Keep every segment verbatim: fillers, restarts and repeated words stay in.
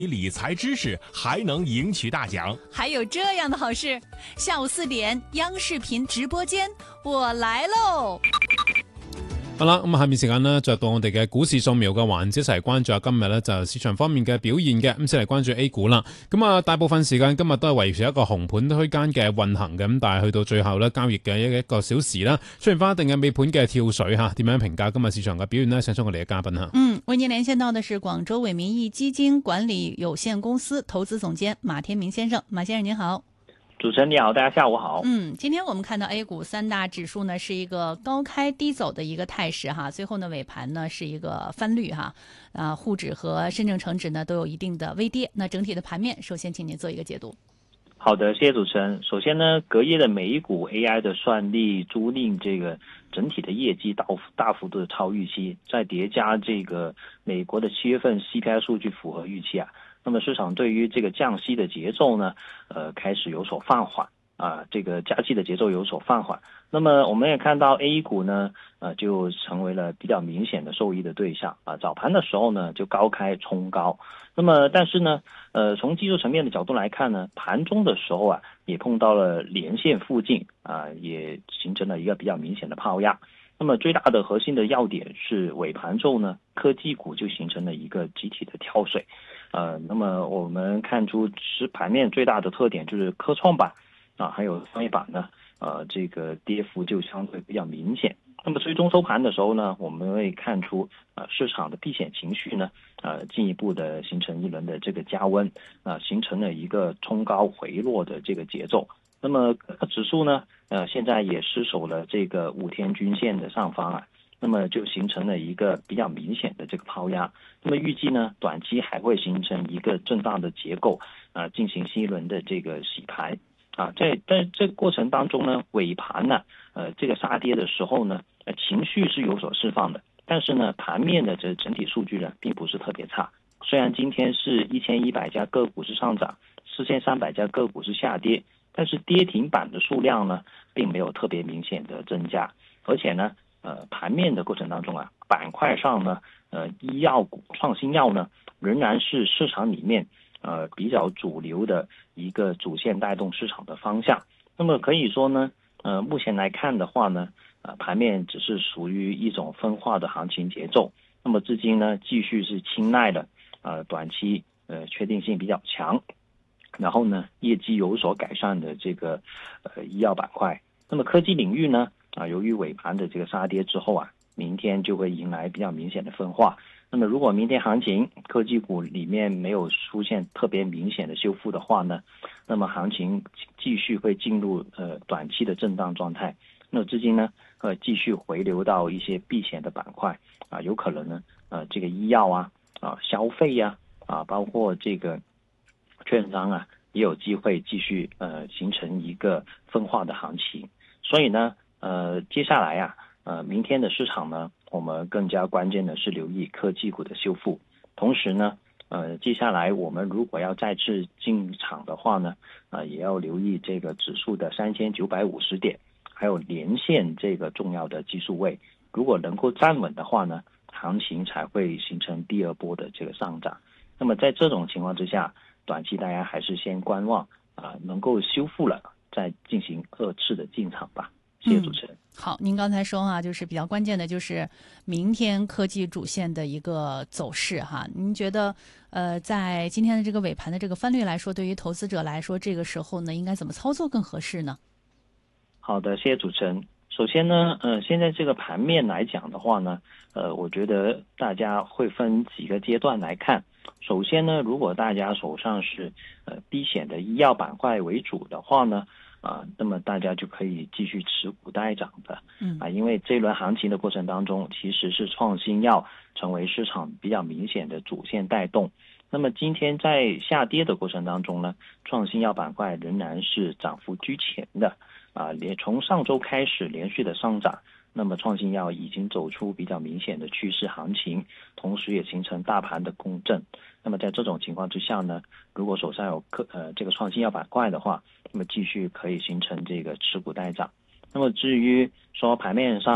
理财知识还能赢取大奖， 还有这样的好事，下午四点央视频直播间我來咯。 好啦，咁下面時間呢，就到我哋嘅股市掃描嘅環節，一齊關注下今日呢就市場方面嘅表現嘅。咁先嚟關注 A 股啦。咁啊，大部分時間今日都係維持一個紅盤區間嘅運行嘅。咁但係去到最後呢，交易嘅一一個小時啦，出現翻一定嘅尾盤嘅跳水吓。點樣評價今日市場嘅表現呢？請出我哋嘅嘉賓吓。 嗯，為您連線到的是廣州偉民意基金管理有限公司投資總監馬天明先生。馬先生您好。 主持人你好，大家下午好。 嗯，今天我們看到 A 股三大指數呢是一個高開低走的一個態勢哈，最後呢尾盤呢是一個翻綠哈，啊，滬指和深證成指呢都有一定的微跌。那整體的盤面，首先請您做一個解讀。 好的，謝謝主持人。首先呢，隔夜的美股 A I 的算力租賃這個整體的業績大大幅度的超預期，再疊加這個美國的七月份 C P I 數據符合預期啊。那麼市場對於這個降息的節奏呢，呃，開始有所放緩啊，這個加息的節奏有所放緩。那麼我們也看到 A 股呢，呃，就成為了比較明顯的受益的對象啊。早盤的時候呢，就高開衝高。那麼但是呢，呃，從技術層面的角度來看呢，盤中的時候啊，也碰到了連線附近啊，也形成了一個比較明顯的拋壓。那麼最大的核心的要點是尾盤之後呢，科技股就形成了一個集體的跳水。呃，那麼我們看出是盤面最大的特點就是科創板啊，還有創業板呢，呃，這個跌幅就相對比較明顯。那麼最終收盤的時候呢，我們會看出啊、呃，市場的避險情緒呢，呃，進一步的形成一輪的這個加溫，啊、呃，形成了一個衝高回落的這個節奏。那麼指數呢，呃，現在也失守了這個五天均線的上方啊。那麼就形成了一個比較明顯的這個拋壓，那麼預計呢，短期還會形成一個震盪的結構，啊、呃，進行新一輪的這個洗牌，啊，在在這個過程當中呢，尾盤呢，呃，這個殺跌的時候呢，呃，情緒是有所釋放的，但是呢，盤面的這整體數據呢，並不是特別差，雖然今天是一千一百家個股是上漲，四千三百家個股是下跌，但是跌停板的數量呢，並沒有特別明顯的增加，而且呢，呃，盤面的過程當中啊，板塊上呢，呃，醫藥股、創新藥呢，仍然是市場裏面呃比較主流的一個主線帶動市場的方向。那麼可以說呢，呃，目前來看的話呢，呃，盤面只是屬於一種分化的行情節奏。那麼資金呢，繼續是青睞的，呃，短期呃確定性比較強，然後呢，業績有所改善的這個呃醫藥板塊。那麼科技領域呢，啊，由於尾盤的這個殺跌之後啊，明天就會迎來比較明顯的分化。那麼如果明天行情科技股裡面沒有出現特別明顯的修復的話呢，那麼行情繼續會進入呃短期的震盪狀態。那資金呢，呃繼續回流到一些避險的板塊啊，有可能呢，呃這個醫藥啊，啊消費呀，啊，啊包括這個券商啊，也有機會繼續呃形成一個分化的行情。所以呢，呃，接下來啊，呃，明天的市場呢，我們更加關鍵的是留意科技股的修復。同時呢，呃，接下來我們如果要再次進場的話呢，啊、呃，也要留意這個指數的三千九百五十點，還有連線這個重要的技術位。如果能夠站穩的話呢，行情才會形成第二波的這個上漲。那麼在這種情況之下，短期大家還是先觀望啊、呃，能夠修復了，再進行二次的進場吧。謝謝主持人。 嗯、好，您剛才說啊，就是比較關鍵的，就是明天科技主線的一個走勢哈。您覺得，呃，在今天的這個尾盤的這個翻綠來說，對於投資者來說，這個時候呢，應該怎麼操作更合適呢？ 好的，謝謝主持人。首先呢，呃，現在這個盤面來講的話呢，呃，我覺得大家會分幾個階段來看。首先呢，如果大家手上是呃避險的醫藥板塊為主的話呢，啊，那麼大家就可以繼續持股待漲的，嗯啊，因為這輪行情的過程當中，其實是創新藥成為市場比較明顯的主線帶動。那麼今天在下跌的過程當中呢，創新藥板塊仍然是漲幅居前的，啊，連從上周開始連續的上漲。那麼創新藥已經走出比較明顯的趨勢行情，同時也形成大盤的共振。那麼在這種情況之下呢，如果手上有科呃這個創新藥板塊的話，那麼繼續可以形成這個持股待漲。那麼至於說盤面上，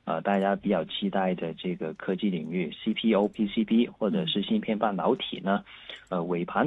呃大家比较期待的这个科技领域 C P U、P C B 或者是芯片半导体呢，呃尾盘